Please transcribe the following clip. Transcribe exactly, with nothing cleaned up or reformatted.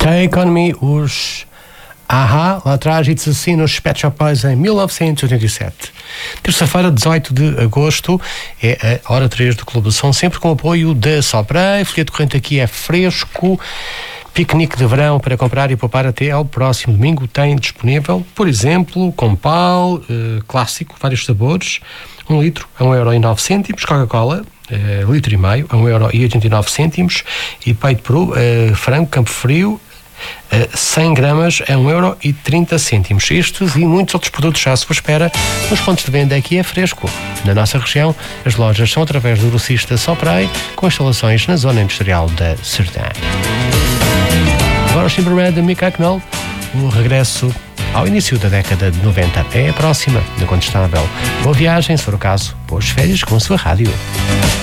Take On Me, os Aha, lá atrás, It's Assim nos Pet Shop Boys em mil novecentos e oitenta e sete. Terça-feira, dezoito de agosto, é a hora três do Clube do Som, sempre com o apoio da Sopra. A folha de corrente aqui é fresco. Piquenique de verão para comprar e poupar até ao próximo domingo. Tem disponível, por exemplo, com pau, eh, clássico, vários sabores, um litro a um euro e nove cêntimos, Coca-Cola, eh, litro e meio a um euro e oitenta e nove cêntimos, e peito peru, eh, frango, Campo Frio, eh, cem gramas a um euro e trinta cêntimos. Estes e muitos outros produtos já se vos espera nos pontos de venda. Aqui é fresco. Na nossa região, as lojas são através do grossista Soprai, com instalações na zona industrial da Serdã. Agora o Timberman de Mick Hucknall, o regresso ao início da década de noventa. É a próxima, na Contestável. Boa viagem, se for o caso. Boas férias com a sua rádio.